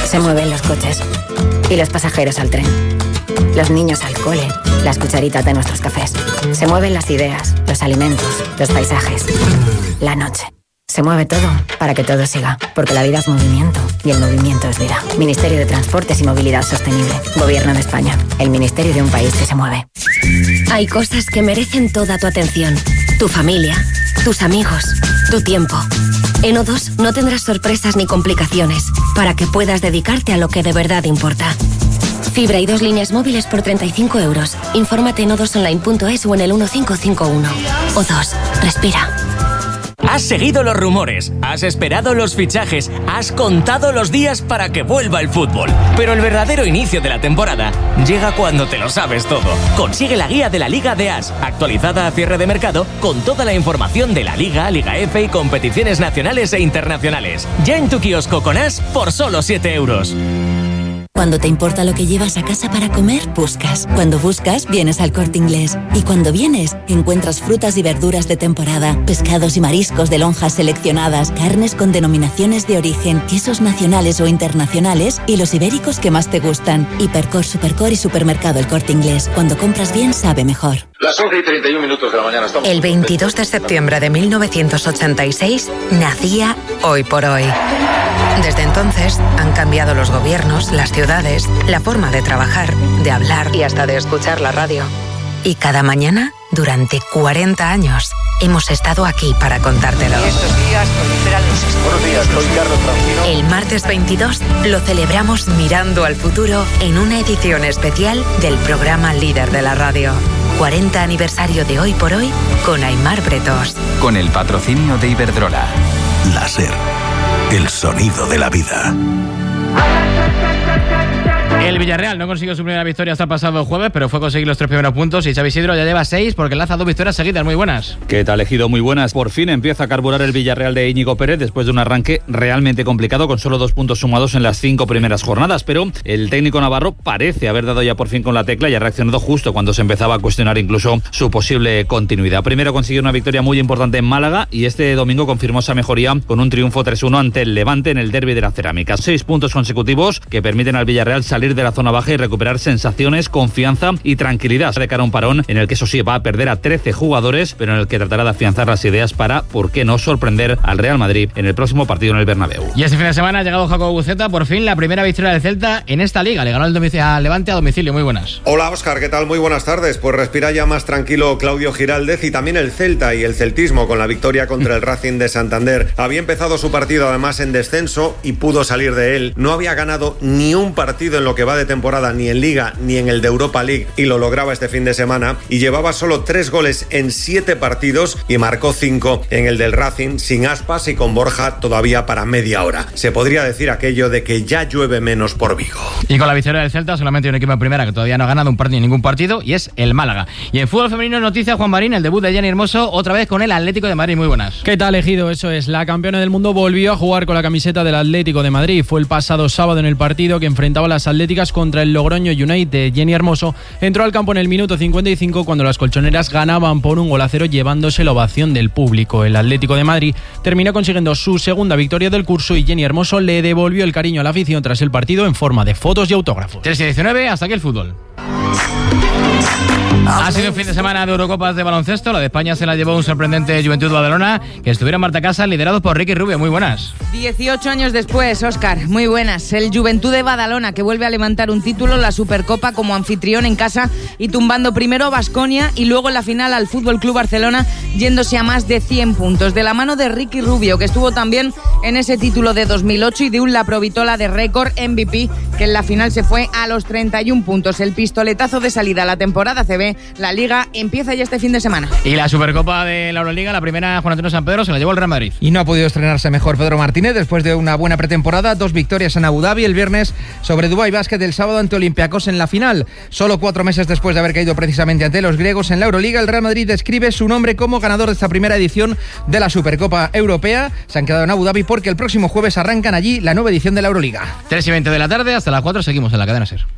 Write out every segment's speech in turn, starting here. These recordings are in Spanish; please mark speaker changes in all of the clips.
Speaker 1: Se mueven los coches y los pasajeros al tren. Los niños al cole, las cucharitas de nuestros cafés. Se mueven las ideas, los alimentos, los paisajes, la noche. Se mueve todo para que todo siga, porque la vida es movimiento y el movimiento es vida. Ministerio de Transportes y Movilidad Sostenible. Gobierno de España. El ministerio de un país que se mueve.
Speaker 2: Hay cosas que merecen toda tu atención. Tu familia, tus amigos, tu tiempo. En O2 no tendrás sorpresas ni complicaciones para que puedas dedicarte a lo que de verdad importa. Fibra y 2 líneas móviles por 35 euros. Infórmate en o2online.es o en el 1551. O2. Respira.
Speaker 3: Has seguido los rumores, has esperado los fichajes, has contado los días para que vuelva el fútbol. Pero el verdadero inicio de la temporada llega cuando te lo sabes todo. Consigue la guía de la Liga de As, actualizada a cierre de mercado, con toda la información de la Liga, Liga F y competiciones nacionales e internacionales. Ya en tu kiosco con As por solo 7 euros.
Speaker 4: Cuando te importa lo que llevas a casa para comer, buscas. Cuando buscas, vienes al Corte Inglés. Y cuando vienes, encuentras frutas y verduras de temporada, pescados y mariscos de lonjas seleccionadas, carnes con denominaciones de origen, quesos nacionales o internacionales y los ibéricos que más te gustan. Hipercor, Supercor y Supermercado El Corte Inglés. Cuando compras bien, sabe mejor.
Speaker 5: Las 11:31 de la mañana estamos.
Speaker 6: El 22 de septiembre de 1986 nacía Hoy por Hoy. Desde entonces han cambiado los gobiernos, las ciudades, la forma de trabajar, de hablar y hasta de escuchar la radio. Y cada mañana, durante 40 años, hemos estado aquí para contártelo.
Speaker 7: Estos días proliferan los...
Speaker 5: Buenos días, soy Carlos Francino.
Speaker 6: El martes 22 lo celebramos mirando al futuro en una edición especial del programa líder de la radio. 40 aniversario de Hoy por Hoy con Aimar Bretos.
Speaker 8: Con el patrocinio de Iberdrola. La SER. El sonido de la vida.
Speaker 9: El Villarreal no consiguió su primera victoria hasta el pasado jueves, pero fue conseguir los 3 primeros puntos y Xavi Isidro ya lleva 6 porque lanza 2 victorias seguidas. Muy buenas.
Speaker 10: ¿Qué tal, Ejido? Muy buenas. Por fin empieza a carburar el Villarreal de Íñigo Pérez después de un arranque realmente complicado con solo 2 puntos sumados en las 5 primeras jornadas, pero el técnico navarro parece haber dado ya por fin con la tecla y ha reaccionado justo cuando se empezaba a cuestionar incluso su posible continuidad. Primero consiguió una victoria muy importante en Málaga y este domingo confirmó esa mejoría con un triunfo 3-1 ante el Levante en el derbi de la Cerámica. 6 puntos consecutivos que permiten al Villarreal salir de la zona baja y recuperar sensaciones, confianza y tranquilidad de cara a un parón en el que eso sí va a perder a 13 jugadores, pero en el que tratará de afianzar las ideas para, ¿por qué no?, sorprender al Real Madrid en el próximo partido en el Bernabéu.
Speaker 9: Y este fin de semana ha llegado Jacobo Buceta, por fin la primera victoria del Celta en esta liga. Le ganó al Levante a domicilio. Muy buenas.
Speaker 11: Hola Óscar, ¿qué tal? Muy buenas tardes. Pues respira ya más tranquilo Claudio Giraldez y también el Celta y el celtismo con la victoria contra el Racing de Santander. Había empezado su partido además en descenso y pudo salir de él. No había ganado ni un partido en lo que va de temporada, ni en Liga ni en el de Europa League, y lo lograba este fin de semana, y llevaba solo 3 goles en 7 partidos y marcó 5 en el del Racing, sin Aspas y con Borja todavía para media hora. Se podría decir aquello de que ya llueve menos por Vigo.
Speaker 9: Y con la victoria del Celta solamente hay un equipo en primera que todavía no ha ganado ningún partido, y es el Málaga. Y en fútbol femenino, noticia, Juan Marín, el debut de Jenny Hermoso otra vez con el Atlético de Madrid. Muy buenas.
Speaker 12: ¿Qué tal, Ejido? Eso es, la campeona del mundo volvió a jugar con la camiseta del Atlético de Madrid. Fue el pasado sábado en el partido que enfrentaba a las Atléticas contra el Logroño United. Jenny Hermoso entró al campo en el minuto 55 cuando las colchoneras ganaban por 1-0, llevándose la ovación del público. El Atlético de Madrid terminó consiguiendo su segunda victoria del curso y Jenny Hermoso le devolvió el cariño a la afición tras el partido en forma de fotos y autógrafos.
Speaker 9: 3-19, hasta aquí el fútbol. Ha sido un fin de semana de Eurocopas de baloncesto. La de España se la llevó un sorprendente Juventud Badalona, que estuvieron en Marta Casa, liderados por Ricky Rubio. Muy buenas.
Speaker 13: 18 años después, Óscar, muy buenas. El Juventud de Badalona, que vuelve a levantar un título, la Supercopa, como anfitrión en casa y tumbando primero a Baskonia y luego en la final al Fútbol Club Barcelona, yéndose a más de 100 puntos. De la mano de Ricky Rubio, que estuvo también en ese título de 2008, y de un Laprovitola de récord MVP, que en la final se fue a los 31 puntos. El pistoletazo de salida a la temporada CB. La Liga empieza ya este fin de semana.
Speaker 9: Y la Supercopa de la Euroliga, la primera, Juan Antonio San Pedro, se la llevó el Real Madrid.
Speaker 14: Y no ha podido estrenarse mejor Pedro Martínez después de una buena pretemporada. 2 victorias en Abu Dhabi el viernes sobre Dubái Basket, el sábado ante Olympiacos en la final. Solo 4 meses después de haber caído precisamente ante los griegos en la Euroliga, el Real Madrid describe su nombre como ganador de esta primera edición de la Supercopa Europea. Se han quedado en Abu Dhabi porque el próximo jueves arrancan allí la nueva edición de la Euroliga.
Speaker 9: 3:20 de la tarde, hasta las 4 seguimos en la cadena SER.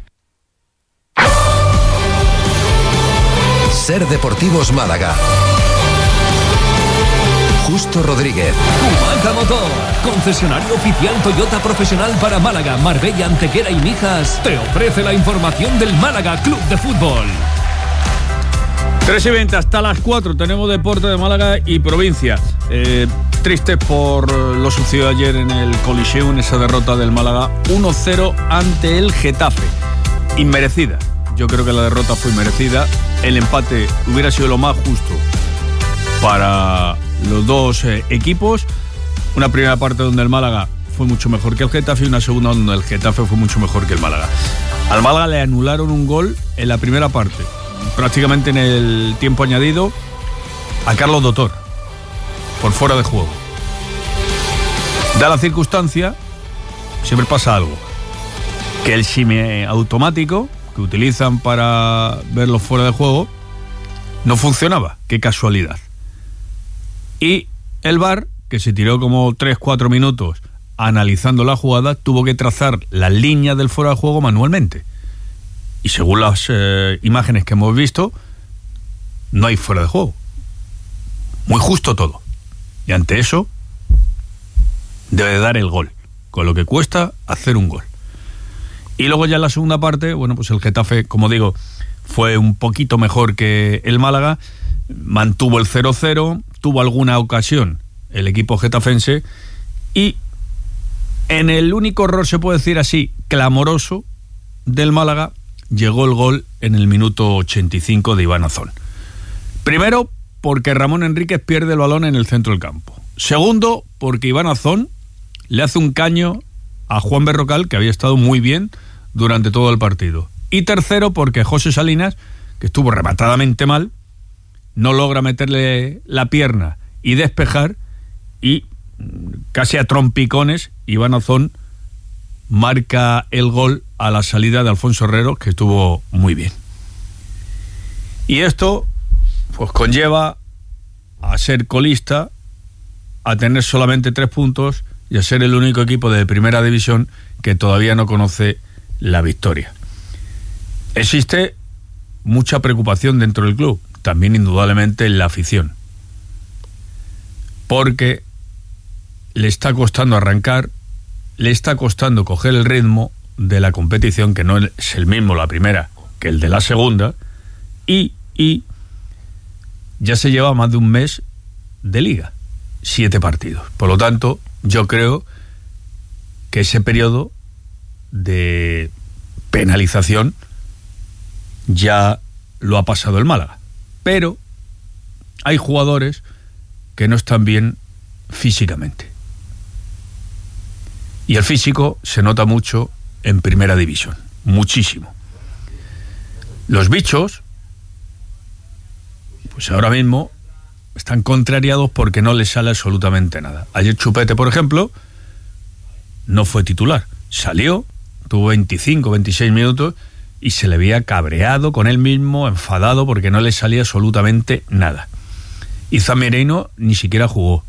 Speaker 8: SER Deportivos Málaga. Justo Rodríguez.
Speaker 15: Humaca Motor, concesionario oficial Toyota profesional para Málaga, Marbella, Antequera y Mijas, te ofrece la información del Málaga Club de Fútbol.
Speaker 10: 3:20 hasta las 4 tenemos deporte de Málaga y provincia. Tristes por lo sucedido ayer en el Coliseum, esa derrota del Málaga 1-0 ante el Getafe. Inmerecida. Yo creo que la derrota fue inmerecida. El empate hubiera sido lo más justo para los dos equipos. Una primera parte donde el Málaga fue mucho mejor que el Getafe y una segunda donde el Getafe fue mucho mejor que el Málaga. Al Málaga le anularon un gol en la primera parte, prácticamente en el tiempo añadido, a Carlos Dotor, por fuera de juego. Da la circunstancia, siempre pasa algo, que el semiautomático que utilizan para verlos fuera de juego no funcionaba. Qué casualidad. Y el VAR, que se tiró como 3-4 minutos analizando la jugada, tuvo que trazar las líneas del fuera de juego manualmente. Y según las imágenes que hemos visto, no hay fuera de juego. Muy justo todo. Y ante eso, debe dar el gol, con lo que cuesta hacer un gol. Y luego ya en la segunda parte, bueno, pues el Getafe, como digo, fue un poquito mejor que el Málaga, mantuvo el 0-0, tuvo alguna ocasión el equipo getafense y en el único error, se puede decir así, clamoroso del Málaga, llegó el gol en el minuto 85 de Iván Azón. Primero, porque Ramón Enríquez pierde el balón en el centro del campo. Segundo, porque Iván Azón le hace un caño a Juan Berrocal, que había estado muy bien durante todo el partido. Y tercero, porque José Salinas, que estuvo rematadamente mal, no logra meterle la pierna y despejar, y casi a trompicones Iván Azón marca el gol a la salida de Alfonso Herrero, que estuvo muy bien. Y esto pues conlleva a ser colista, a tener solamente 3 puntos y a ser el único equipo de primera división que todavía no conoce la victoria. Existe mucha preocupación dentro del club, también indudablemente en la afición, porque le está costando arrancar, le está costando coger el ritmo de la competición, que no es el mismo la primera que el de la segunda, y ya se lleva más de un mes de liga, 7 partidos. Por lo tanto, yo creo que ese periodo de penalización ya lo ha pasado el Málaga. Pero hay jugadores que no están bien físicamente. Y el físico se nota mucho en primera división, muchísimo. Los bichos, pues ahora mismo están contrariados porque no les sale absolutamente nada. Ayer Chupete, por ejemplo, no fue titular. Salió, tuvo 25, 26 minutos y se le veía cabreado con él mismo, enfadado porque no le salía absolutamente nada. Y Zamerino ni siquiera jugó.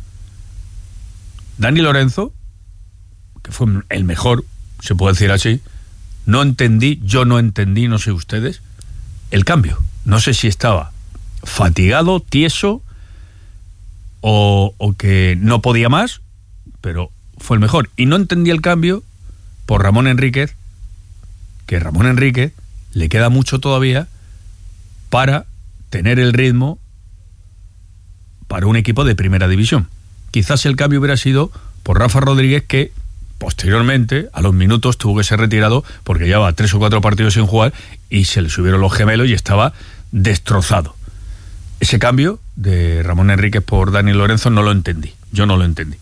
Speaker 10: Dani Lorenzo, que fue el mejor, se puede decir así, yo no entendí, no sé ustedes, el cambio. No sé si estaba fatigado, tieso, o que no podía más, pero fue el mejor. Y no entendí el cambio por Ramón Enríquez, que Ramón Enríquez le queda mucho todavía para tener el ritmo para un equipo de primera división. Quizás el cambio hubiera sido por Rafa Rodríguez, que posteriormente, a los minutos, tuvo que ser retirado porque llevaba 3 o 4 partidos sin jugar y se le subieron los gemelos y estaba destrozado. Ese cambio de Ramón Enríquez por Dani Lorenzo no lo entendí, yo no lo entendí.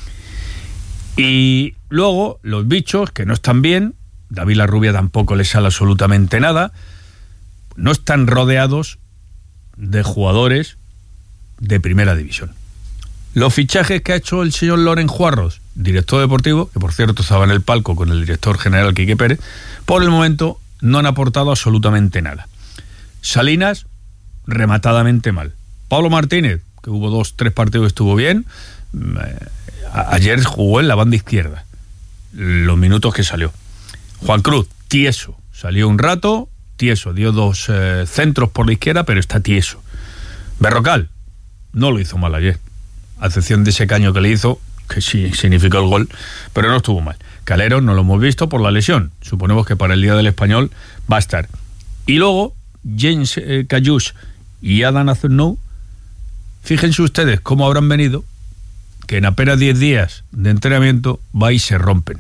Speaker 10: Y luego los bichos, que no están bien, David Larrubia tampoco les sale absolutamente nada, no están rodeados de jugadores de primera división. Los fichajes que ha hecho el señor Loren Juarros, director deportivo, que por cierto estaba en el palco con el director general Quique Pérez, por el momento no han aportado absolutamente nada. Salinas, rematadamente mal. Pablo Martínez, que hubo 2-3 partidos que estuvo bien, ayer jugó en la banda izquierda, los minutos que salió. Juan Cruz, tieso, salió un rato, tieso, dio 2 centros por la izquierda, pero está tieso. Berrocal, no lo hizo mal ayer.
Speaker 16: a excepción de ese caño que le hizo, que sí significó el gol, pero no estuvo mal. Calero no lo hemos visto por la lesión. Suponemos que para el Día del Español va a estar. Y luego, James Cayús y Adam Azurnou, fíjense ustedes cómo habrán venido, que en apenas 10 días de entrenamiento va y se rompen.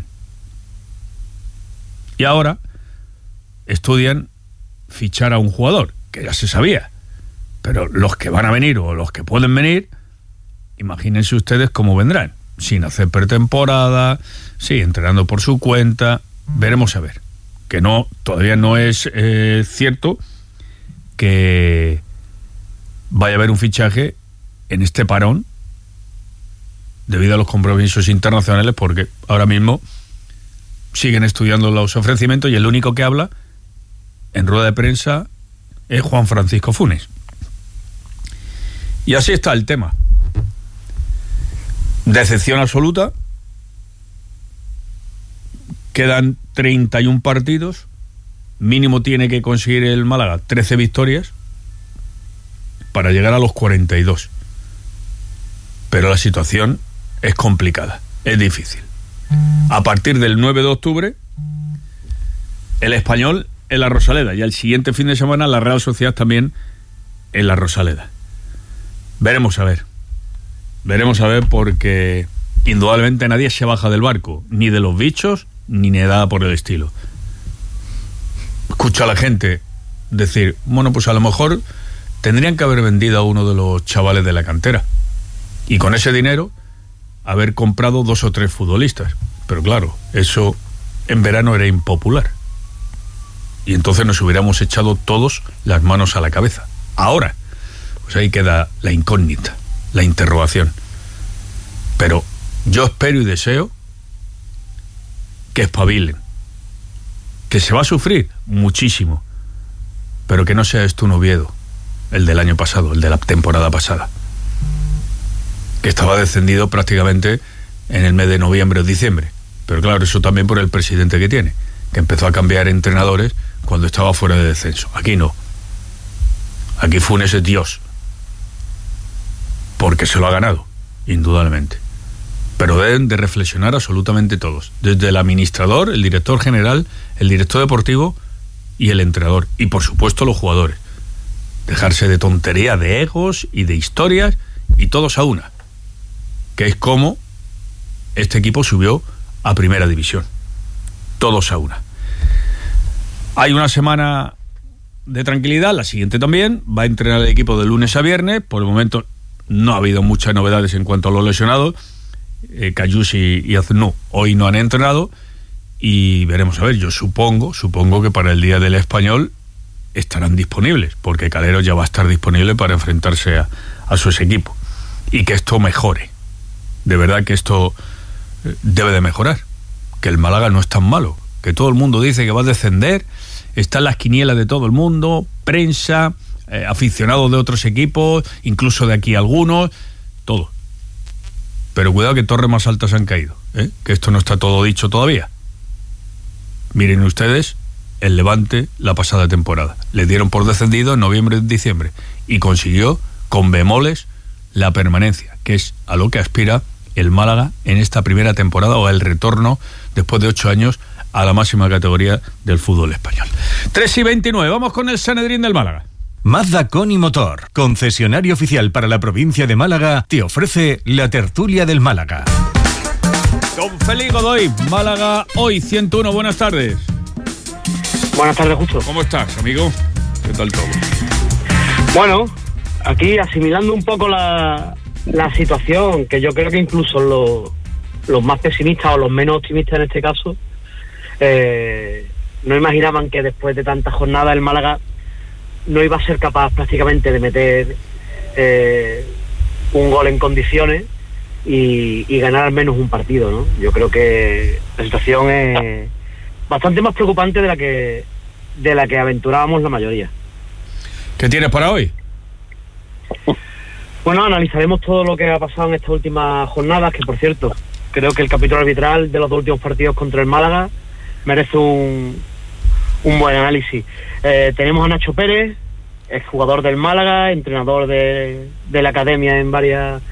Speaker 16: Y ahora estudian fichar a un jugador, que ya se sabía. Pero los que van a venir o los que pueden venir, imagínense ustedes cómo vendrán. Sin hacer pretemporada, sí, entrenando por su cuenta. Veremos a ver. Que no, todavía no es cierto que vaya a haber un fichaje en este parón debido a los compromisos internacionales, porque ahora mismo siguen estudiando los ofrecimientos y el único que habla en rueda de prensa es Juan Francisco Funes. Y así está el tema. Decepción absoluta. Quedan 31 partidos. Mínimo tiene que conseguir el Málaga 13 victorias para llegar a los 42. Pero la situación es complicada, es difícil. A partir del 9 de octubre, el Español en la Rosaleda, y al siguiente fin de semana la Real Sociedad también en la Rosaleda. Veremos a ver, porque indudablemente nadie se baja del barco, ni de los bichos, ni nada por el estilo. Escucho a la gente decir, bueno, pues a lo mejor tendrían que haber vendido a uno de los chavales de la cantera y con ese dinero haber comprado 2 o 3 futbolistas. Pero claro, eso en verano era impopular. Y entonces nos hubiéramos echado todos las manos a la cabeza. Ahora, pues ahí queda la incógnita, la interrogación. Pero yo espero y deseo que espabilen. Que se va a sufrir muchísimo, pero que no sea esto un Oviedo, el del año pasado, el de la temporada pasada, que estaba descendido prácticamente en el mes de noviembre o diciembre. Pero claro, eso también por el presidente que tiene, que empezó a cambiar entrenadores cuando estaba fuera de descenso. Aquí no. Aquí Funes es Dios, porque se lo ha ganado, indudablemente. Pero deben de reflexionar absolutamente todos, desde el administrador, el director general, el director deportivo y el entrenador, y por supuesto los jugadores. Dejarse de tontería, de egos y de historias, y todos a una, que es como este equipo subió a primera división. Todos a una. Hay una semana de tranquilidad, la siguiente también, va a entrenar el equipo de lunes a viernes. Por el momento no ha habido muchas novedades en cuanto a los lesionados. Cayús y Azurnou hoy no han entrenado y veremos a ver. Yo supongo que para el Día del Español estarán disponibles, porque Calero ya va a estar disponible para enfrentarse a su equipo, y que esto mejore. De verdad que esto debe de mejorar, que el Málaga no es tan malo, que todo el mundo dice que va a descender, están las quinielas de todo el mundo, prensa, aficionados de otros equipos, incluso de aquí algunos, todo. Pero cuidado que torres más altas han caído, que esto no está todo dicho todavía. Miren ustedes el Levante la pasada temporada. Le dieron por descendido en noviembre y diciembre y consiguió con bemoles la permanencia, que es a lo que aspira el Málaga en esta primera temporada, o el retorno después de 8 años a la máxima categoría del fútbol español. 3:29, vamos con el Sanedrín del Málaga.
Speaker 17: Mazda Con y Motor, concesionario oficial para la provincia de Málaga, te ofrece la tertulia del Málaga.
Speaker 16: Don Félix Godoy, Málaga Hoy 101, buenas tardes.
Speaker 18: Buenas tardes, Justo.
Speaker 16: ¿Cómo estás, amigo? ¿Qué tal todo?
Speaker 18: Bueno, aquí asimilando un poco la situación, que yo creo que incluso los más pesimistas o los menos optimistas en este caso no imaginaban que después de tantas jornadas el Málaga no iba a ser capaz prácticamente de meter un gol en condiciones y ganar al menos un partido, ¿no? Yo creo que la situación es bastante más preocupante de la que aventurábamos la mayoría.
Speaker 16: ¿Qué tienes para hoy?
Speaker 18: Bueno, analizaremos todo lo que ha pasado en estas últimas jornadas, que por cierto, creo que el capítulo arbitral de los 2 últimos partidos contra el Málaga merece un buen análisis. Tenemos a Nacho Pérez, exjugador del Málaga, entrenador de la academia en varias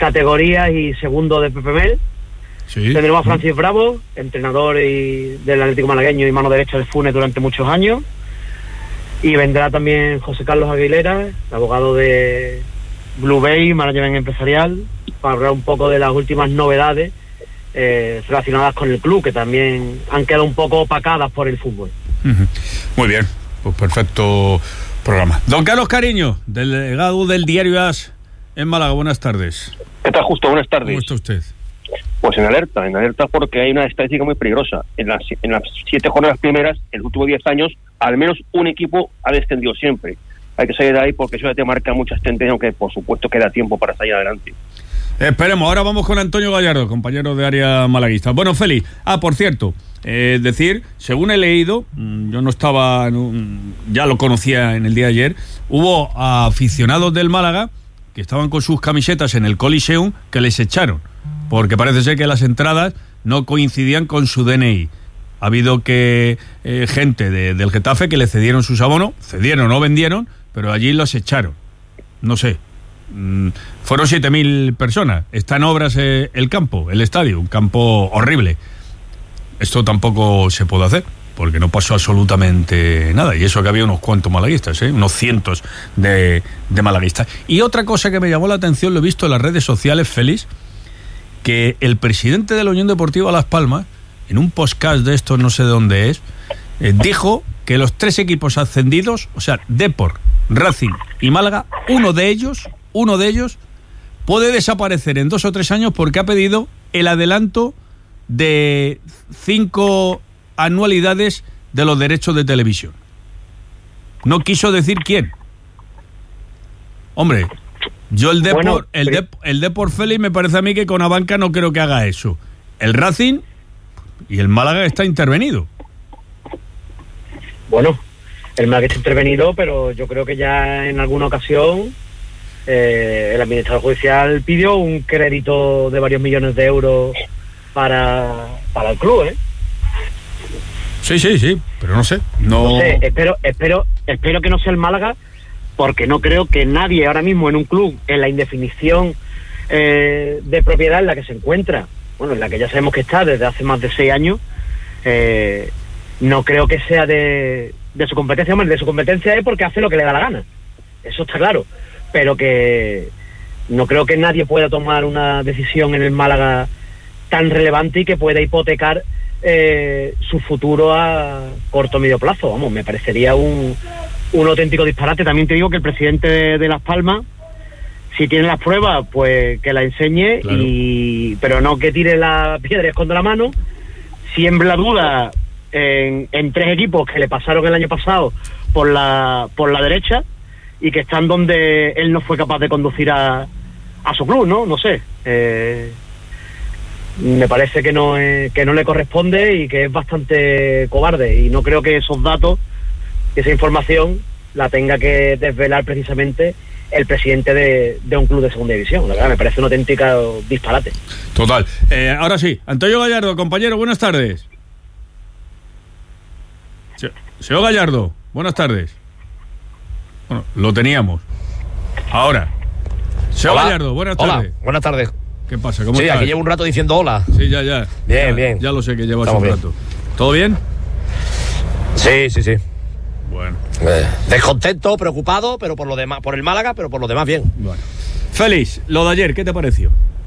Speaker 18: categorías y segundo de Pepe Mel.
Speaker 16: Sí.
Speaker 18: Tendremos a Francis Bravo, entrenador del Atlético malagueño y mano derecha de Funes durante muchos años. Y vendrá también José Carlos Aguilera, abogado de Blue Bay, management empresarial, para hablar un poco de las últimas novedades relacionadas con el club, que también han quedado un poco opacadas por el fútbol.
Speaker 16: Muy bien, pues perfecto programa. Don Carlos Cariño, delegado del diario AS en Málaga, buenas tardes.
Speaker 19: ¿Qué tal, Justo? Buenas tardes.
Speaker 16: ¿Cómo está usted?
Speaker 19: Pues en alerta porque hay una estadística muy peligrosa. En las 7 jornadas primeras, en los últimos 10 años, al menos un equipo ha descendido siempre. Hay que salir de ahí porque eso ya te marca muchas tendencias, aunque por supuesto queda tiempo para salir adelante.
Speaker 16: Esperemos, ahora vamos con Antonio Gallardo, compañero de área malaguista. Bueno, Félix, por cierto, decir, según he leído, yo no estaba, ya lo conocía en el día de ayer, hubo aficionados del Málaga que estaban con sus camisetas en el Coliseum que les echaron, porque parece ser que las entradas no coincidían con su DNI. Ha habido que gente del Getafe que le cedieron sus abonos, cedieron, no vendieron, pero allí los echaron. No sé. Fueron 7.000 personas. Está en obras el campo, el estadio, un campo horrible. Esto tampoco se puede hacer, porque no pasó absolutamente nada. Y eso que había unos cuantos malaguistas, unos cientos de malaguistas. Y otra cosa que me llamó la atención, lo he visto en las redes sociales, Félix, que el presidente de la Unión Deportiva Las Palmas, en un podcast de estos, no sé de dónde es, dijo que los 3 equipos ascendidos, o sea, Depor, Racing y Málaga, uno de ellos puede desaparecer en 2 o 3 años porque ha pedido el adelanto de 5 anualidades de los derechos de televisión. No quiso decir quién. Hombre, yo el Depor Félix me parece a mí que con Abanca no creo que haga eso. El Racing y el Málaga está intervenido.
Speaker 18: Bueno, el Málaga está intervenido, pero yo creo que ya en alguna ocasión el administrador judicial pidió un crédito de varios millones de euros para el club,
Speaker 16: Sí, pero no sé.
Speaker 18: No sé, espero que no sea el Málaga, porque no creo que nadie ahora mismo en un club, en la indefinición de propiedad en la que se encuentra, bueno, en la que ya sabemos que está desde hace más de 6 años, no creo que sea de su competencia. Hombre, de su competencia es porque hace lo que le da la gana, eso está claro, pero que no creo que nadie pueda tomar una decisión en el Málaga tan relevante y que pueda hipotecar su futuro a corto o medio plazo. Vamos, me parecería un auténtico disparate. También te digo que el presidente de Las Palmas, si tiene las pruebas, pues que la enseñe, claro. Pero no que tire la piedra y esconda la mano. Siempre la duda en 3 equipos que le pasaron el año pasado por la derecha y que están donde él no fue capaz de conducir a su club, ¿no? No sé. Me parece que no le corresponde y que es bastante cobarde, y no creo que esos datos, esa información la tenga que desvelar precisamente el presidente de un club de segunda división. La verdad, me parece un auténtico disparate.
Speaker 16: Total. Ahora sí, Antonio Gallardo, compañero, buenas tardes. Señor Gallardo, buenas tardes. Bueno, lo teníamos. Ahora. Señor Gallardo, buenas tardes.
Speaker 20: Hola, buenas tardes.
Speaker 16: ¿Qué pasa? ¿Cómo estás?
Speaker 20: Sí, aquí llevo un rato diciendo hola.
Speaker 16: Sí, ya.
Speaker 20: Bien.
Speaker 16: Ya lo sé que llevas
Speaker 20: Estamos
Speaker 16: un
Speaker 20: bien.
Speaker 16: rato. ¿Todo bien?
Speaker 20: Sí.
Speaker 16: Bueno.
Speaker 20: Descontento, preocupado, pero por lo demás, por el Málaga, pero por lo demás bien.
Speaker 16: Bueno. Félix, lo de ayer, ¿qué te pareció?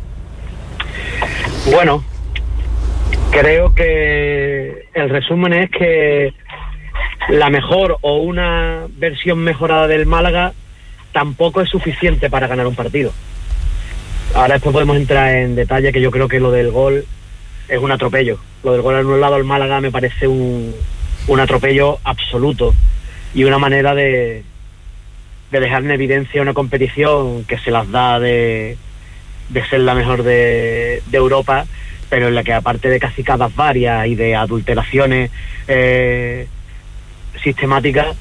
Speaker 18: Bueno, creo que el resumen es que la mejor o una versión mejorada del Málaga tampoco es suficiente para ganar un partido. Ahora después podemos entrar en detalle, que yo creo que lo del gol es un atropello. Lo del gol anulado al Málaga me parece un atropello absoluto y una manera de dejar en evidencia una competición que se las da de ser la mejor de Europa, pero en la que, aparte de cacicadas varias y de adulteraciones sistemáticas,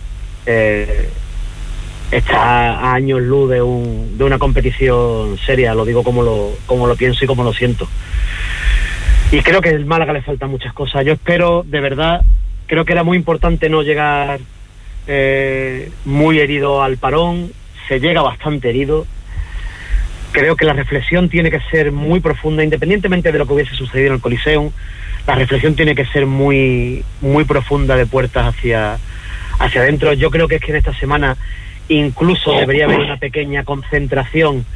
Speaker 18: está a años luz de una competición seria. Lo digo como lo pienso y como lo siento. Y creo que al Málaga le faltan muchas cosas. Yo espero, de verdad, creo que era muy importante no llegar muy herido al parón. Se llega bastante herido. Creo que la reflexión tiene que ser muy profunda, independientemente de lo que hubiese sucedido en el Coliseum. La reflexión tiene que ser muy, muy profunda, de puertas hacia adentro. Yo creo que es que en esta semana incluso debería haber una pequeña concentración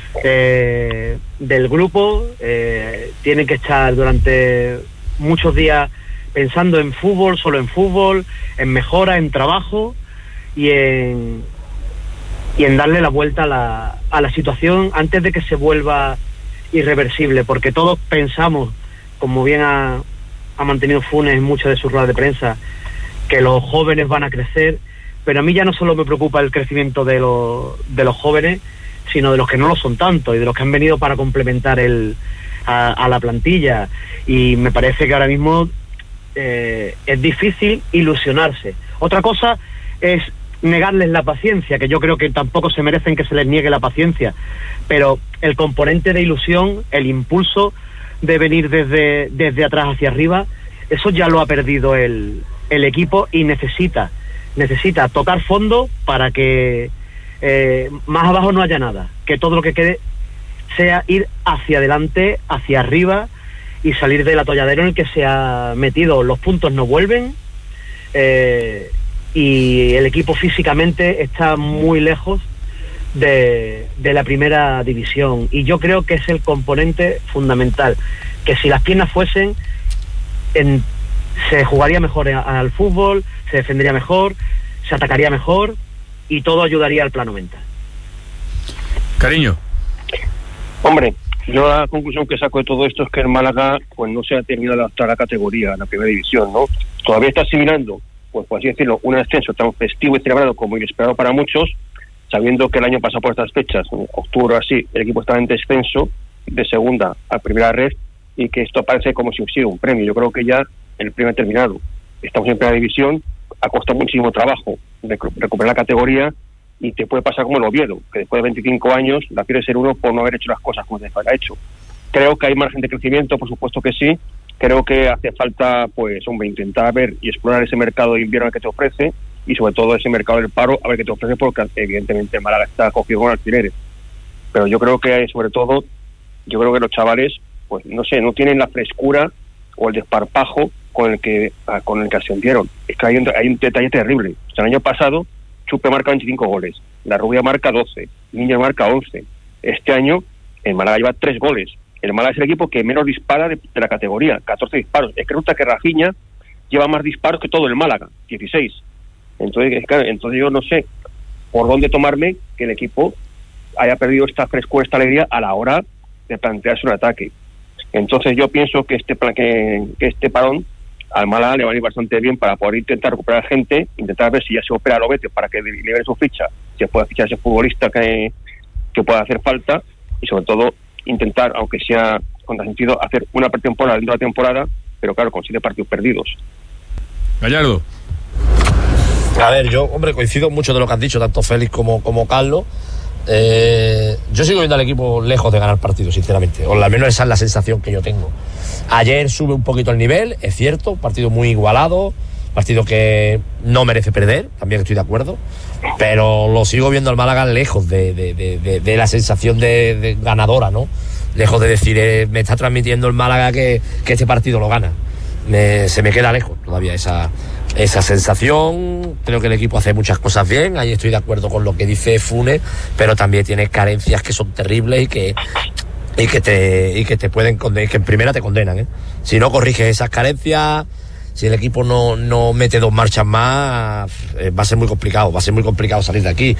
Speaker 18: del grupo. Tienen que estar durante muchos días pensando en fútbol, solo en fútbol, en mejora, en trabajo y en darle la vuelta a la situación antes de que se vuelva irreversible, porque todos pensamos, como bien ha mantenido Funes en muchas de sus ruedas de prensa, que los jóvenes van a crecer, pero a mí ya no solo me preocupa el crecimiento de los jóvenes, sino de los que no lo son tanto y de los que han venido para complementar a la plantilla. Y me parece que ahora mismo es difícil ilusionarse. Otra cosa es negarles la paciencia, que yo creo que tampoco se merecen que se les niegue la paciencia, pero el componente de ilusión, el impulso de venir desde atrás hacia arriba, eso ya lo ha perdido el equipo y necesita tocar fondo para que más abajo no haya nada, que todo lo que quede sea ir hacia adelante, hacia arriba y salir del atolladero en el que se ha metido. Los puntos no vuelven y el equipo físicamente está muy lejos de la primera división, y yo creo que es el componente fundamental, que si las piernas fuesen, se jugaría mejor al fútbol, se defendería mejor, se atacaría mejor y todo ayudaría al plano mental.
Speaker 16: Cariño.
Speaker 19: Hombre, yo la conclusión que saco de todo esto es que el Málaga pues no se ha terminado de adaptar a la categoría, a la primera división, ¿no? Todavía está asimilando, pues por así decirlo, un ascenso tan festivo y celebrado como inesperado para muchos, sabiendo que el año pasado por estas fechas, en octubre así, el equipo estaba en descenso de segunda a primera red, y que esto parece como si hubiera un premio. Yo creo que ya el premio ha terminado. Estamos en primera división, ha costado muchísimo trabajo recuperar la categoría, y te puede pasar como el Oviedo, que después de 25 años la pierde ser uno por no haber hecho las cosas como se ha hecho. Creo que hay margen de crecimiento, por supuesto que sí. Creo que hace falta, pues, hombre, intentar ver y explorar ese mercado de invierno que te ofrece, y sobre todo ese mercado del paro, a ver qué te ofrece, porque evidentemente Málaga está cogido con alquileres. Pero yo creo que, sobre todo, los chavales, pues, no sé, no tienen la frescura o el desparpajo con el que ascendieron. Es que hay un detalle terrible. O sea, el año pasado Chupe marca 25 goles, La Rubia marca 12, Niño marca 11. Este año el Málaga lleva 3 goles. El Málaga es el equipo que menos dispara de la categoría, 14 disparos. Es que resulta que Rafinha lleva más disparos que todo el Málaga, 16. Entonces yo no sé por dónde tomarme que el equipo haya perdido esta frescura, esta alegría a la hora de plantearse un ataque. Entonces yo pienso que este parón al Málaga le va a ir bastante bien para poder intentar recuperar gente, intentar ver si ya se opera Lobete para que libere su ficha, si pueda fichar ese futbolista que pueda hacer falta, y sobre todo intentar, aunque sea contrasentido, hacer una pretemporada dentro de la temporada, pero claro, con 7 partidos perdidos.
Speaker 16: Gallardo.
Speaker 20: A ver, yo, hombre, coincido mucho de lo que has dicho, tanto Félix como Carlos. Yo sigo viendo al equipo lejos de ganar partidos, sinceramente, o al menos esa es la sensación que yo tengo. Ayer sube un poquito el nivel, es cierto, un partido muy igualado, partido que no merece perder, también estoy de acuerdo, pero lo sigo viendo al Málaga lejos de la sensación de ganadora, ¿no? Lejos de decir, me está transmitiendo el Málaga que este partido lo gana. Se me queda lejos todavía esa sensación. Creo que el equipo hace muchas cosas bien, ahí estoy de acuerdo con lo que dice Funes, pero también tiene carencias que son terribles y que te pueden condenar, que en primera te condenan, Si no corriges esas carencias, si el equipo no mete 2 marchas más, va a ser muy complicado salir de aquí.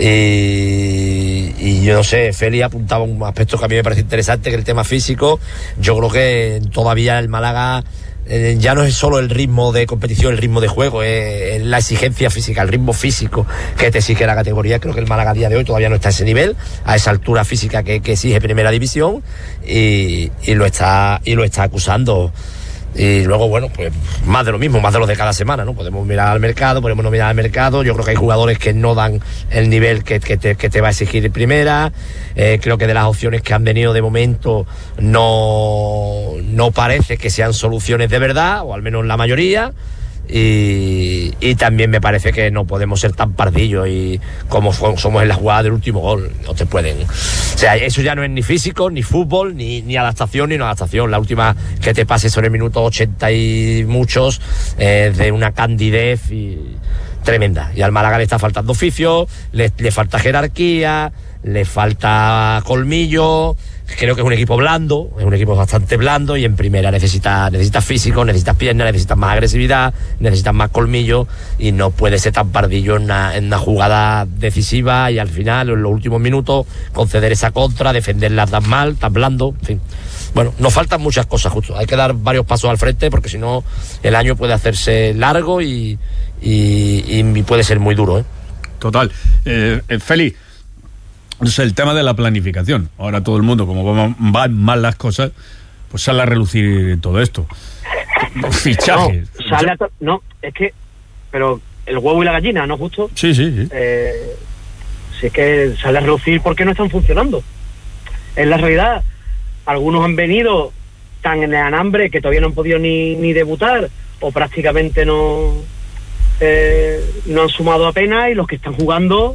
Speaker 20: Y yo no sé, Feli apuntaba un aspecto que a mí me parece interesante, que el tema físico. Yo creo que todavía el Málaga ya no es solo el ritmo de competición, el ritmo de juego, es la exigencia física, el ritmo físico que te exige la categoría. Creo que el Málaga a día de hoy todavía no está a ese nivel, a esa altura física que exige primera división, y lo está acusando. Y luego, bueno, pues más de lo mismo, más de lo de cada semana, ¿no? Podemos mirar al mercado, podemos no mirar al mercado. Yo creo que hay jugadores que no dan el nivel que te va a exigir en primera. Creo que de las opciones que han venido de momento no parece que sean soluciones de verdad, o al menos la mayoría. Y también me parece que no podemos ser tan pardillos y como somos en la jugada del último gol. No te pueden. O sea, eso ya no es ni físico, ni fútbol, ni adaptación, ni no adaptación. La última que te pase sobre el minuto 80 y muchos, de una candidez tremenda. Y al Málaga le está faltando oficio, le falta jerarquía, le falta colmillo. Creo que es un equipo blando, es un equipo bastante blando, y en primera necesitas físico, necesitas piernas, necesitas más agresividad, necesitas más colmillo, y no puede ser tan pardillo en una jugada decisiva y al final, en los últimos minutos, conceder esa contra, defenderla tan mal, tan blando, en fin. Bueno, nos faltan muchas cosas, justo. Hay que dar varios pasos al frente porque si no el año puede hacerse largo y puede ser muy duro, ¿eh?
Speaker 16: Total. Félix, es el tema de la planificación. Ahora todo el mundo, como van mal las cosas, pues sale a relucir todo esto. Fichajes.
Speaker 18: No, es que... Pero el huevo y la gallina, ¿no, justo?
Speaker 16: Sí.
Speaker 18: Si es que sale a relucir porque no están funcionando. En la realidad, algunos han venido tan en el anambre que todavía no han podido ni debutar, o prácticamente no han sumado apenas, y los que están jugando...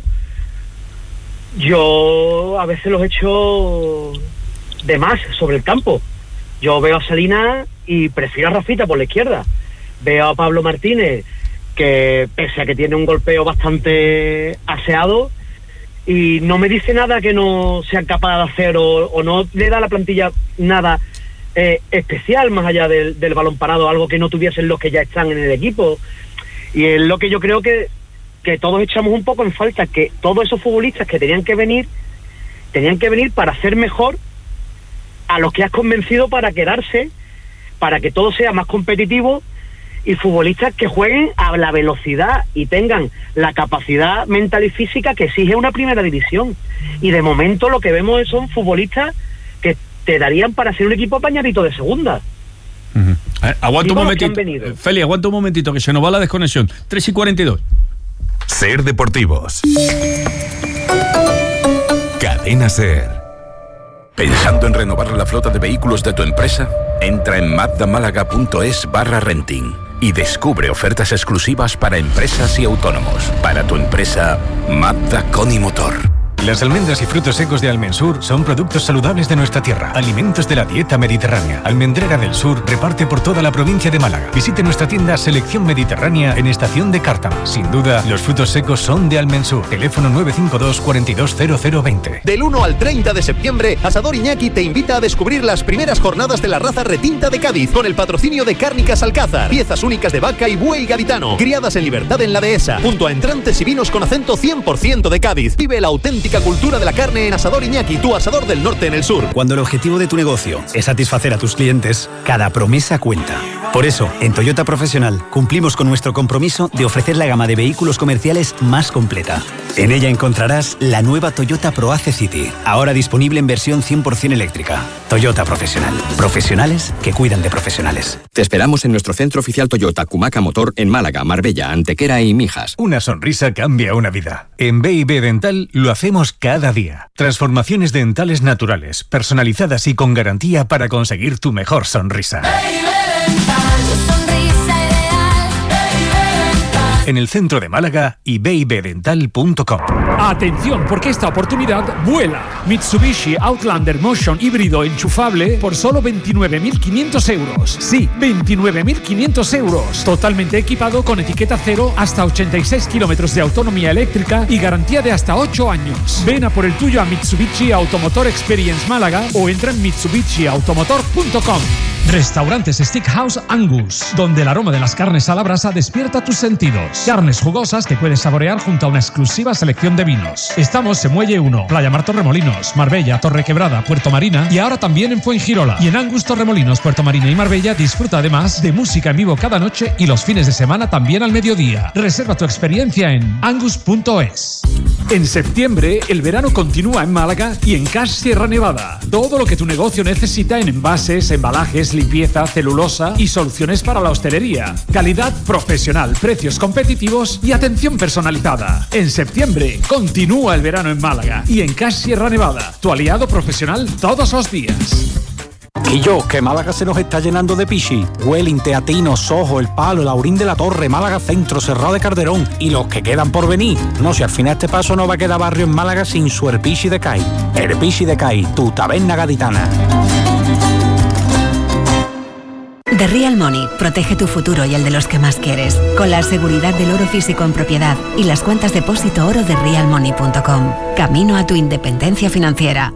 Speaker 18: Yo a veces los echo de más sobre el campo. Yo veo a Salinas y prefiero a Rafita por la izquierda. Veo a Pablo Martínez, que pese a que tiene un golpeo bastante aseado, y no me dice nada que no sean capaces de hacer, o no le da a la plantilla nada especial más allá del balón parado, algo que no tuviesen los que ya están en el equipo. Y es lo que yo creo que todos echamos un poco en falta, que todos esos futbolistas que tenían que venir para hacer mejor a los que has convencido para quedarse, para que todo sea más competitivo, y futbolistas que jueguen a la velocidad y tengan la capacidad mental y física que exige una primera división. Y de momento lo que vemos son futbolistas que te darían para ser un equipo apañadito de segunda.
Speaker 16: Aguanta un momentito, Feli, aguanta un momentito que se nos va la desconexión. 3:42.
Speaker 8: Ser Deportivos. Cadena Ser. ¿Pensando en renovar la flota de vehículos de tu empresa? Entra en mazdamálaga.es/renting y descubre ofertas exclusivas para empresas y autónomos. Para tu empresa, Mazda con y Motor.
Speaker 17: Las almendras y frutos secos de Almensur son productos saludables de nuestra tierra, alimentos de la dieta mediterránea. Almendrera del Sur reparte por toda la provincia de Málaga. Visite nuestra tienda Selección Mediterránea en Estación de Cártama. Sin duda, los frutos secos son de Almensur. Teléfono 952 420020.
Speaker 21: Del 1 al 30 de septiembre, Asador Iñaki te invita a descubrir las primeras jornadas de la raza retinta de Cádiz, con el patrocinio de Cárnicas Alcázar. Piezas únicas de vaca y buey gaditano, criadas en libertad en la dehesa, junto a entrantes y vinos con acento 100% de Cádiz. Vive la auténtica cultura de la carne en Asador Iñaki, tu asador del norte en el sur.
Speaker 22: Cuando el objetivo de tu negocio es satisfacer a tus clientes, cada promesa cuenta. Por eso, en Toyota Profesional cumplimos con nuestro compromiso de ofrecer la gama de vehículos comerciales más completa. En ella encontrarás la nueva Toyota ProAce City, ahora disponible en versión 100% eléctrica. Toyota Profesional. Profesionales que cuidan de profesionales.
Speaker 23: Te esperamos en nuestro centro oficial Toyota Cumaca Motor en Málaga, Marbella, Antequera y Mijas.
Speaker 17: Una sonrisa cambia una vida. En B&B Dental lo hacemos cada día. Transformaciones dentales naturales, personalizadas y con garantía para conseguir tu mejor sonrisa. En el centro de Málaga y babydental.com.
Speaker 15: Atención, porque esta oportunidad vuela. Mitsubishi Outlander Motion híbrido enchufable por solo 29.500 euros. Sí, 29.500 euros. Totalmente equipado con etiqueta cero, hasta 86 kilómetros de autonomía eléctrica y garantía de hasta 8 años. Ven a por el tuyo a Mitsubishi Automotor Experience Málaga o entra en mitsubishiautomotor.com. Restaurantes Steakhouse Angus, donde el aroma de las carnes a la brasa despierta tus sentidos. Carnes jugosas que puedes saborear junto a una exclusiva selección de vinos. Estamos en Muelle 1, Playa Mar Torremolinos, Marbella, Torrequebrada, Puerto Marina y ahora también en Fuengirola. Y en Angus Torremolinos, Puerto Marina y Marbella disfruta además de música en vivo cada noche y los fines de semana también al mediodía. Reserva tu experiencia en angus.es. En septiembre, el verano continúa en Málaga y en Cash Sierra Nevada. Todo lo que tu negocio necesita en envases, embalajes, limpieza, celulosa y soluciones para la hostelería. Calidad profesional, precios competitivos y atención personalizada. En septiembre, continúa el verano en Málaga y en Cash Sierra Nevada, tu aliado profesional todos los días.
Speaker 1: Y yo, que Málaga se nos está llenando de pichi. Welling, Teatino, Sojo, El Palo, el Aurín de la Torre, Málaga Centro, Cerrado de Calderón y los que quedan por venir. No, si al final este paso no va a quedar barrio en Málaga sin su Herpichi de CAI. Herpichi de CAI, tu taberna gaditana.
Speaker 2: The Real Money protege tu futuro y el de los que más quieres, con la seguridad del oro físico en propiedad y las cuentas depósito oro de realmoney.com. Camino a tu independencia financiera.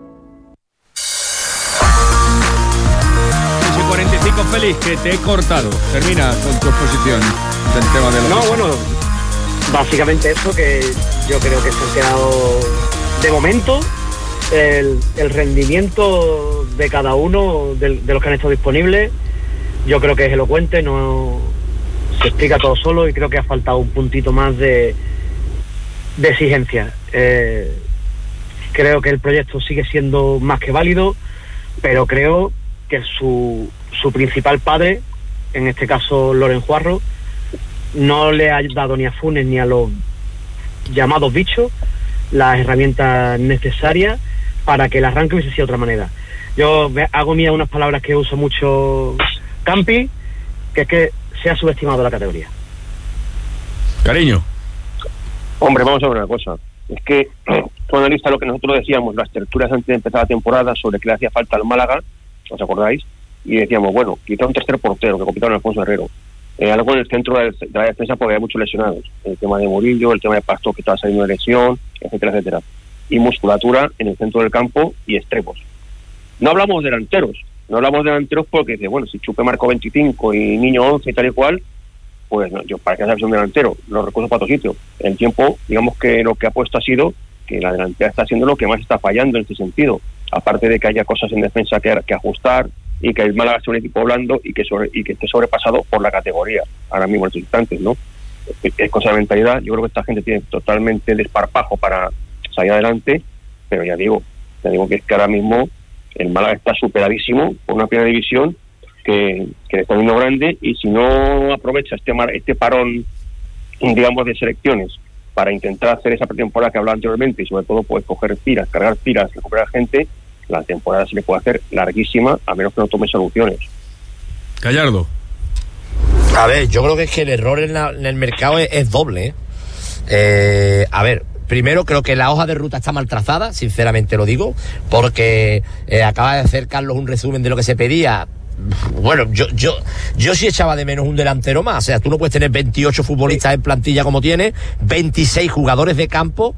Speaker 16: 45, Félix, que te he cortado. Termina con tu exposición del tema de los...
Speaker 18: No, bueno, básicamente eso, que yo creo que se han quedado de momento el rendimiento de cada uno de los que han estado disponibles. Yo creo que es elocuente, no se explica todo solo y creo que ha faltado un puntito más de exigencia. Creo que el proyecto sigue siendo más que válido, pero creo que su principal padre, en este caso Loren Juarro, no le ha dado ni a Funes ni a los llamados bichos las herramientas necesarias para que el arranque hubiese sido de otra manera. Yo hago mía unas palabras que uso mucho Campi, que es que se ha subestimado la categoría.
Speaker 16: Cariño.
Speaker 19: Hombre, vamos a ver una cosa. Es que tú analizas lo que nosotros decíamos, las tertulias antes de empezar la temporada sobre que le hacía falta al Málaga, ¿os acordáis? Y decíamos, bueno, quita un tercer portero, que compitaron Alfonso Herrero. Algo en el centro de la defensa porque hay muchos lesionados. El tema de Murillo, el tema de Pastor que estaba saliendo de lesión, etcétera, etcétera. Y musculatura en el centro del campo y extremos. No hablamos delanteros porque dice, bueno, si Chupe marcó 25 y Niño 11 y tal y cual, pues no, yo para qué hacer un delantero, los recursos para otro sitio. El tiempo, digamos que lo que ha puesto ha sido que la delantera está haciendo lo que más está fallando en este sentido. Aparte de que haya cosas en defensa que ajustar y que el Málaga sea un equipo blando y que esté sobrepasado por la categoría ahora mismo en estos instantes, ¿no? Es cosa de mentalidad. Yo creo que esta gente tiene totalmente desparpajo para salir adelante, pero ya digo que es que ahora mismo el Málaga está superadísimo por una primera división que le está viendo grande, y si no aprovecha este parón, digamos, de selecciones para intentar hacer esa pretemporada que hablaba anteriormente y sobre todo pues coger pilas, cargar pilas, recuperar gente, la temporada se le puede hacer larguísima a menos que no tome soluciones.
Speaker 16: Gallardo.
Speaker 20: A ver, yo creo que es que el error en el mercado es doble. A ver, primero creo que la hoja de ruta está mal trazada, sinceramente lo digo, porque acaba de hacer Carlos un resumen de lo que se pedía. Bueno, yo sí echaba de menos un delantero más. O sea, tú no puedes tener 28 futbolistas en plantilla como tienes, 26 jugadores de campo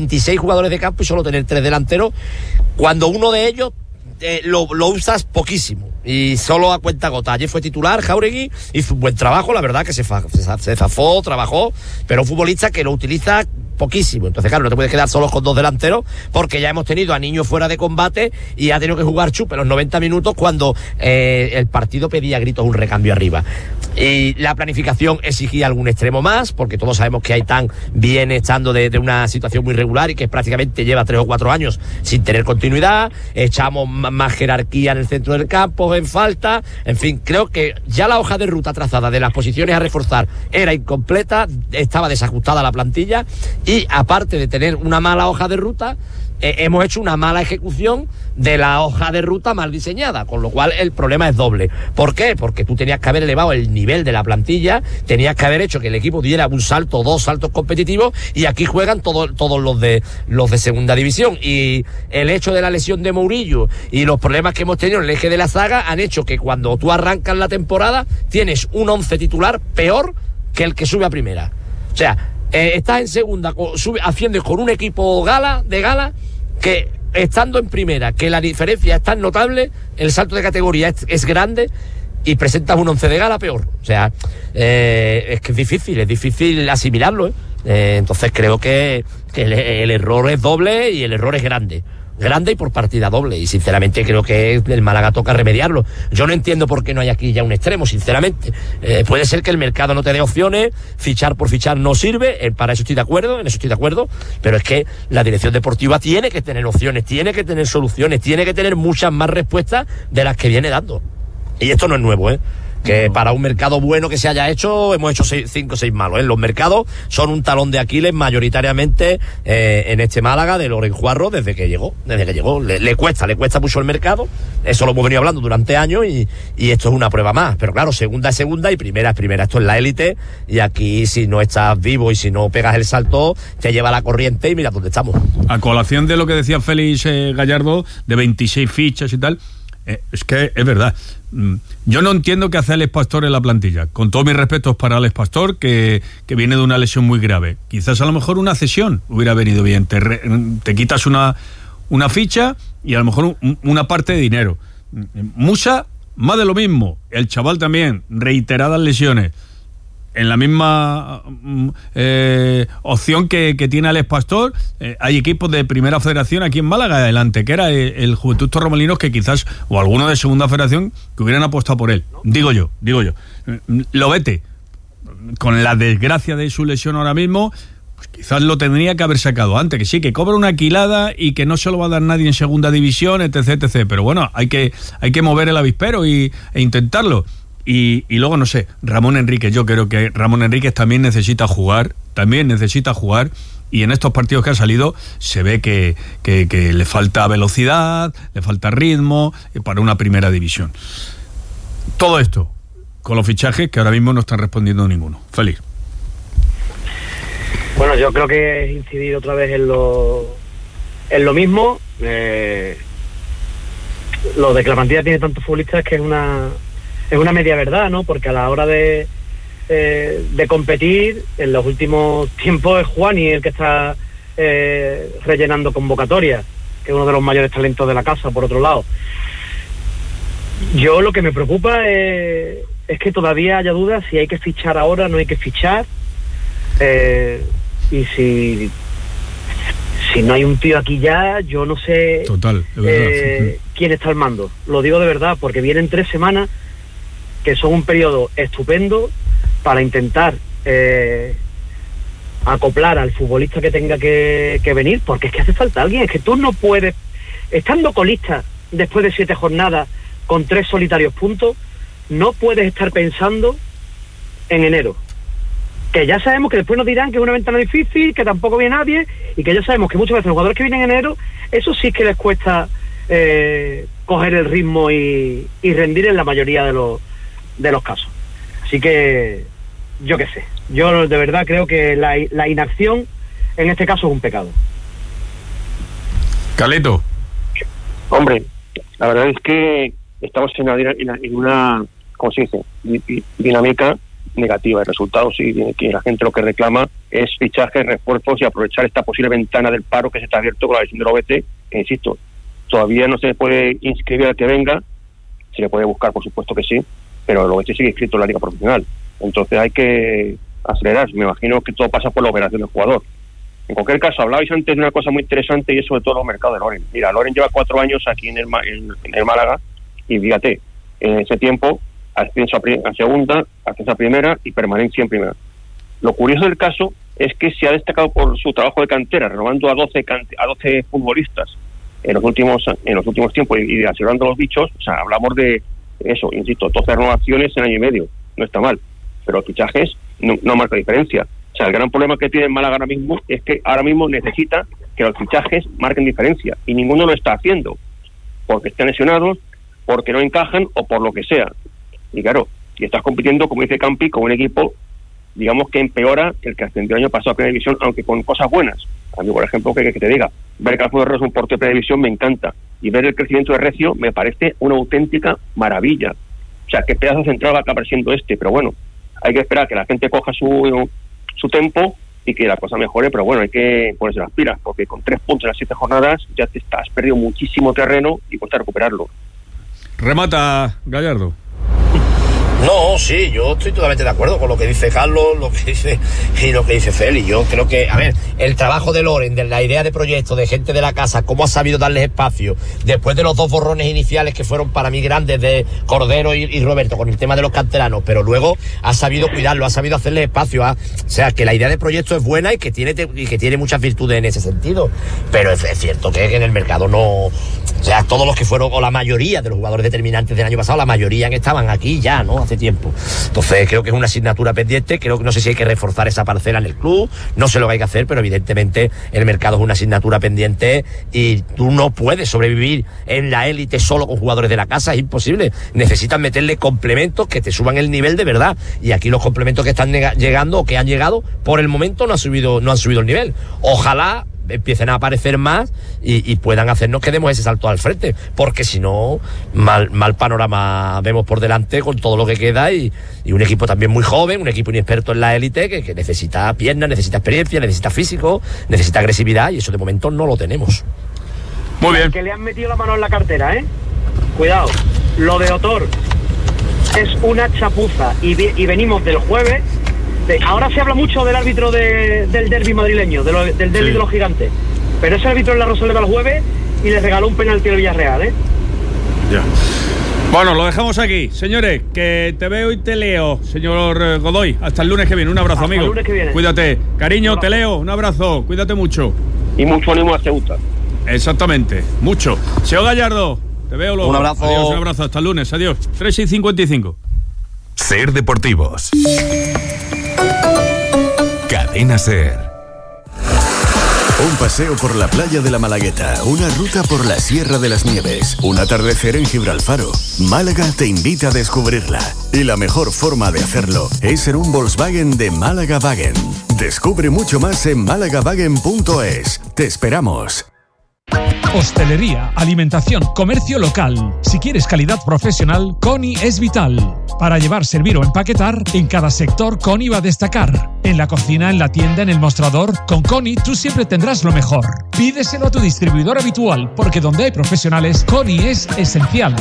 Speaker 20: y solo tener 3 delanteros, cuando uno de ellos lo usas poquísimo y solo a cuenta gota. Ayer fue titular Jáuregui, hizo un buen trabajo, la verdad que se zafó, trabajó, pero un futbolista que lo utiliza poquísimo. Entonces, claro, no te puedes quedar solo con 2 delanteros, porque ya hemos tenido a Niño fuera de combate y ha tenido que jugar Chupe los 90 minutos cuando el partido pedía a gritos un recambio arriba. Y la planificación exigía algún extremo más, porque todos sabemos que Aitán viene estando de una situación muy regular y que prácticamente lleva 3 o 4 años sin tener continuidad. Echamos más jerarquía en el centro del campo, en falta. En fin, creo que ya la hoja de ruta trazada de las posiciones a reforzar era incompleta, estaba desajustada la plantilla. Y aparte de tener una mala hoja de ruta, hemos hecho una mala ejecución de la hoja de ruta mal diseñada, con lo cual el problema es doble. ¿Por qué? Porque tú tenías que haber elevado el nivel de la plantilla, tenías que haber hecho que el equipo diera un salto, 2 saltos competitivos, y aquí juegan todos los de segunda división. Y el hecho de la lesión de Murillo y los problemas que hemos tenido en el eje de la zaga han hecho que cuando tú arrancas la temporada tienes un 11 titular peor que el que sube a primera. O sea, estás en segunda, asciendes con un equipo de gala, que estando en primera, que la diferencia es tan notable, el salto de categoría es grande, y presentas un 11 de gala peor. O sea, es que es difícil asimilarlo, entonces creo que el error es doble y el error es grande y por partida doble, y sinceramente creo que el Málaga toca remediarlo. Yo no entiendo por qué no hay aquí ya un extremo, sinceramente. Puede ser que el mercado no te dé opciones, fichar por fichar no sirve, para eso estoy de acuerdo, pero es que la dirección deportiva tiene que tener opciones, tiene que tener soluciones, tiene que tener muchas más respuestas de las que viene dando. Y esto no es nuevo, Que para un mercado bueno que se haya hecho, hemos hecho 5 o 6 malos. Los mercados son un talón de Aquiles mayoritariamente en este Málaga de Loren Juarro desde que llegó. Le cuesta mucho el mercado. Eso lo hemos venido hablando durante años y esto es una prueba más. Pero claro, segunda es segunda y primera es primera. Esto es la élite y aquí si no estás vivo y si no pegas el salto, te lleva la corriente y mira dónde estamos.
Speaker 16: A colación de lo que decía Félix Gallardo, de 26 fichas y tal, es que es verdad. Yo no entiendo qué hace Alex Pastor en la plantilla. Con todos mis respetos para Alex Pastor, que viene de una lesión muy grave. Quizás a lo mejor una cesión hubiera venido bien. Te quitas una ficha y a lo mejor una parte de dinero. Musa, más de lo mismo. El chaval también, reiteradas lesiones. En la misma opción que tiene Alex Pastor, hay equipos de primera federación aquí en Málaga, el Antequera, el Juventud Torremolinos, que quizás, o alguno de segunda federación, que hubieran apostado por él. Digo yo. Lobete, con la desgracia de su lesión ahora mismo, pues quizás lo tendría que haber sacado antes, que sí, que cobra una quilada y que no se lo va a dar nadie en segunda división, etc. Pero bueno, hay que mover el avispero e intentarlo. Y luego, no sé, Ramón Enríquez, yo creo que Ramón Enríquez también necesita jugar, y en estos partidos que ha salido se ve que le falta velocidad, le falta ritmo para una primera división. Todo esto con los fichajes que ahora mismo no están respondiendo ninguno. Félix.
Speaker 18: Bueno, yo creo que es incidir otra vez en lo mismo. Lo de que la plantilla tiene tantos futbolistas que es una media verdad, ¿no? Porque a la hora de competir, en los últimos tiempos es Juani el que está rellenando convocatorias, que es uno de los mayores talentos de la casa, por otro lado. Yo lo que me preocupa es que todavía haya dudas si hay que fichar ahora, no hay que fichar, y si no hay un tío aquí ya, yo no sé.
Speaker 16: Total, de verdad.
Speaker 18: Quién está al mando. Lo digo de verdad, porque vienen 3 semanas que son un periodo estupendo para intentar acoplar al futbolista que tenga que venir, porque es que hace falta alguien. Es que tú no puedes, estando colista después de 7 jornadas con 3 solitarios puntos, no puedes estar pensando en enero, que ya sabemos que después nos dirán que es una ventana difícil, que tampoco viene nadie, y que ya sabemos que muchas veces los jugadores que vienen en enero, eso sí que les cuesta coger el ritmo y rendir en la mayoría de los casos. Así que yo qué sé, yo de verdad creo que la inacción en este caso es un pecado.
Speaker 16: Calito.
Speaker 19: Hombre, la verdad es que estamos en una ¿cómo se dice? Dinámica negativa. El resultado sí, que la gente lo que reclama es fichajes, refuerzos y aprovechar esta posible ventana del paro que se está abierto con la lesión de Lobete, que insisto, todavía no se puede inscribir al que venga, se le puede buscar, por supuesto que sí, pero Lobete sigue inscrito en la liga profesional. Entonces hay que acelerar. Me imagino que todo pasa por la operación del jugador. En cualquier caso, hablabais antes de una cosa muy interesante y es sobre todo los mercados de Loren. Mira, Loren lleva 4 años aquí en el Málaga y fíjate, en ese tiempo ascenso a segunda, ascenso a primera y permanencia en primera. Lo curioso del caso es que se ha destacado por su trabajo de cantera, renovando a 12 futbolistas en los últimos tiempos y asegurando los bichos. O sea, hablamos de eso, insisto, 12 renovaciones en año y medio. No está mal, pero los fichajes no marca diferencia. O sea, el gran problema que tiene Málaga ahora mismo es que ahora mismo necesita que los fichajes marquen diferencia y ninguno lo está haciendo, porque están lesionados, porque no encajan o por lo que sea. Y claro, si estás compitiendo, como dice Campi, con un equipo, digamos que empeora el que ascendió el año pasado a Primera División, aunque con cosas buenas. A mí, por ejemplo, que te diga, ver que Alfonso Herrero es un portero de Primera División me encanta, y ver el crecimiento de Recio me parece una auténtica maravilla. O sea, qué pedazo central va a acabar siendo pero bueno, hay que esperar que la gente coja su tempo y que la cosa mejore, pero bueno, hay que ponerse las pilas, porque con 3 puntos en las 7 jornadas ya te has perdido muchísimo terreno y cuesta recuperarlo.
Speaker 16: Remata Gallardo.
Speaker 20: No, sí, yo estoy totalmente de acuerdo con lo que dice Carlos, lo que dice Félix. Yo creo que, a ver, el trabajo de Loren, de la idea de proyecto, de gente de la casa, cómo ha sabido darles espacio, después de los 2 borrones iniciales que fueron para mí grandes de Cordero y Roberto, con el tema de los canteranos, pero luego ha sabido cuidarlo, ha sabido hacerles espacio, o sea, que la idea de proyecto es buena y que tiene muchas virtudes en ese sentido, pero es cierto que en el mercado no, o sea, todos los que fueron, o la mayoría de los jugadores determinantes del año pasado, la mayoría estaban aquí ya, ¿no? hace tiempo. Entonces creo que es una asignatura pendiente, creo que no sé si hay que reforzar esa parcela en el club, no sé lo que hay que hacer, pero evidentemente el mercado es una asignatura pendiente y tú no puedes sobrevivir en la élite solo con jugadores de la casa, es imposible. Necesitas meterle complementos que te suban el nivel de verdad, y aquí los complementos que están llegando o que han llegado por el momento no han subido el nivel. Ojalá empiecen a aparecer más y puedan hacernos que demos ese salto al frente, porque si no, mal panorama vemos por delante con todo lo que queda, y un equipo también muy joven, un equipo inexperto en la élite que necesita piernas, necesita experiencia, necesita físico, necesita agresividad, y eso de momento no lo tenemos.
Speaker 10: Muy bien.
Speaker 18: Que le han metido la mano en la cartera, cuidado, lo de Otor es una chapuza, y venimos del jueves. Ahora se habla mucho del árbitro del derbi madrileño, del derbi de los gigantes, pero ese árbitro en la Rosaleda el jueves y le regaló un penalti al Villarreal,
Speaker 10: Ya. Bueno, lo dejamos aquí, señores, que te veo y te leo, señor Godoy. Hasta el lunes que viene, un abrazo, amigo.
Speaker 18: Hasta el lunes que viene.
Speaker 10: Cuídate, cariño, te leo, un abrazo, cuídate mucho.
Speaker 19: Y mucho ánimo a Ceuta.
Speaker 10: Exactamente, mucho. Seo Gallardo, te veo luego.
Speaker 19: Un abrazo.
Speaker 10: Adiós, un abrazo, hasta el lunes, adiós. 3:55.
Speaker 8: Ser Deportivos. Cadena Ser.
Speaker 3: Un paseo por la playa de la Malagueta, una ruta por la Sierra de las Nieves, un atardecer en Gibralfaro. Málaga te invita a descubrirla. Y la mejor forma de hacerlo es en un Volkswagen de Málaga Wagen. Descubre mucho más en malagawagen.es. Te esperamos.
Speaker 15: Hostelería, alimentación, comercio local. Si quieres calidad profesional, Coni es vital. Para llevar, servir o empaquetar, en cada sector Coni va a destacar. En la cocina, en la tienda, en el mostrador, con Coni tú siempre tendrás lo mejor. Pídeselo a tu distribuidor habitual, porque donde hay profesionales, Coni es esencial.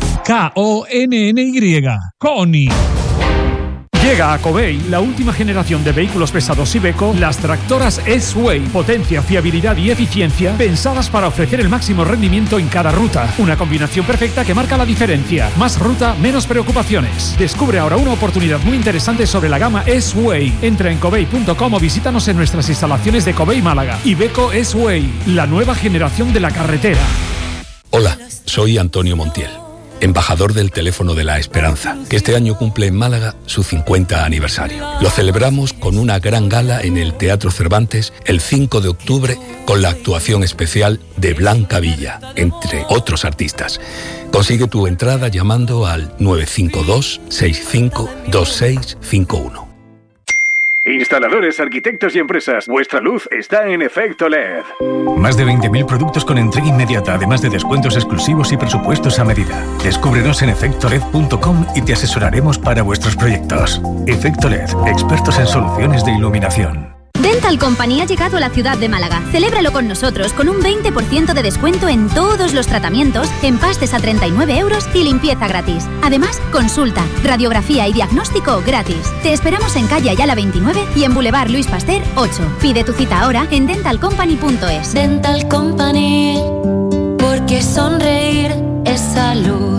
Speaker 15: K-O-N-N-Y. Coni. Llega a Covey la última generación de vehículos pesados Iveco, las tractoras S-Way. Potencia, fiabilidad y eficiencia pensadas para ofrecer el máximo rendimiento en cada ruta. Una combinación perfecta que marca la diferencia. Más ruta, menos preocupaciones. Descubre ahora una oportunidad muy interesante sobre la gama S-Way. Entra en covey.com o visítanos en nuestras instalaciones de Covey Málaga. Iveco S-Way, la nueva generación de la carretera.
Speaker 8: Hola, soy Antonio Montiel, embajador del Teléfono de la Esperanza, que este año cumple en Málaga su 50 aniversario. Lo celebramos con una gran gala en el Teatro Cervantes el 5 de octubre con la actuación especial de Blanca Villa, entre otros artistas. Consigue tu entrada llamando al 952 65 2651.
Speaker 17: Instaladores, arquitectos y empresas, vuestra luz está en Efecto LED.
Speaker 22: Más de 20.000 productos con entrega inmediata, además de descuentos exclusivos y presupuestos a medida. Descúbrenos en efectoled.com y te asesoraremos para vuestros proyectos. Efecto LED, expertos en soluciones de iluminación.
Speaker 4: Dental Company ha llegado a la ciudad de Málaga. Celébralo con nosotros con un 20% de descuento en todos los tratamientos, empastes a 39 € y limpieza gratis. Además, consulta, radiografía y diagnóstico gratis. Te esperamos en calle Ayala 29 y en Boulevard Luis Pasteur 8. Pide tu cita ahora en dentalcompany.es.
Speaker 7: Dental Company, porque sonreír es salud.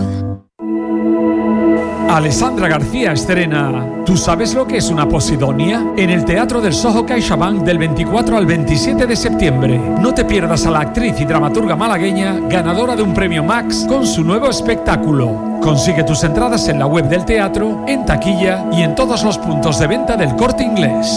Speaker 15: Alessandra García estrena ¿Tú sabes lo que es una posidonia? En el Teatro del Soho CaixaBank del 24 al 27 de septiembre. No te pierdas a la actriz y dramaturga malagueña ganadora de un premio Max con su nuevo espectáculo. Consigue tus entradas en la web del teatro, en taquilla y en todos los puntos de venta del Corte Inglés.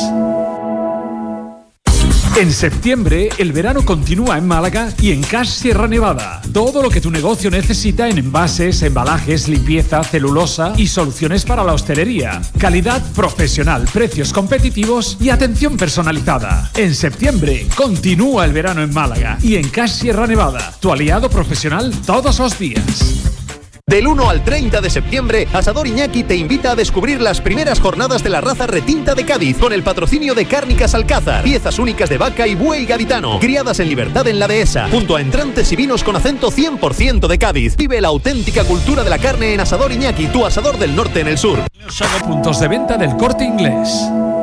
Speaker 15: En septiembre, el verano continúa en Málaga y en Cash Sierra Nevada. Todo lo que tu negocio necesita en envases, embalajes, limpieza, celulosa y soluciones para la hostelería. Calidad profesional, precios competitivos y atención personalizada. En septiembre, continúa el verano en Málaga y en Cash Sierra Nevada, tu aliado profesional todos los días.
Speaker 21: Del 1 al 30 de septiembre, Asador Iñaki te invita a descubrir las primeras jornadas de la raza retinta de Cádiz con el patrocinio de Cárnicas Alcázar. Piezas únicas de vaca y buey gaditano, criadas en libertad en la dehesa, junto a entrantes y vinos con acento 100% de Cádiz. Vive la auténtica cultura de la carne en Asador Iñaki, tu asador del norte en el sur.
Speaker 15: Puntos de venta del Corte Inglés.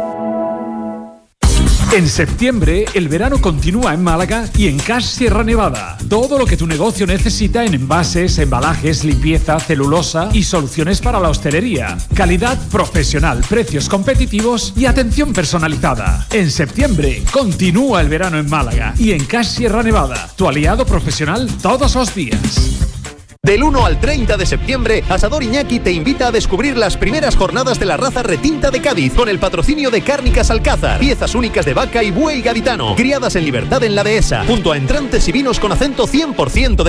Speaker 15: En septiembre, el verano continúa en Málaga y en Cash Sierra Nevada. Todo lo que tu negocio necesita en envases, embalajes, limpieza, celulosa y soluciones para la hostelería. Calidad profesional, precios competitivos y atención personalizada. En septiembre, continúa el verano en Málaga y en Cash Sierra Nevada, tu aliado profesional todos los días.
Speaker 21: Del 1 al 30 de septiembre, Asador Iñaki te invita a descubrir las primeras jornadas de la raza retinta de Cádiz con el patrocinio de Cárnicas Alcázar. Piezas únicas de vaca y buey gaditano, criadas en libertad en la dehesa, junto a entrantes y vinos con acento 100% de